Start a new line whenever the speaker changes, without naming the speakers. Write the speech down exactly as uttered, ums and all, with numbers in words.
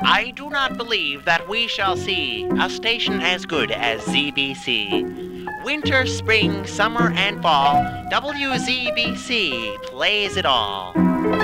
I do not believe that we shall see a station as good as Z B C. Winter, spring, summer, and fall, W Z B C plays it all.